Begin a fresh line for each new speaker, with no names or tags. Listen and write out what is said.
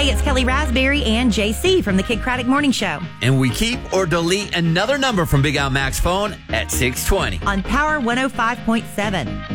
Hey, it's Kelly Raspberry and JC from the Kid Craddock Morning Show
And we keep or delete another number from Big Al Mac's phone at 620.
on Power 105.7.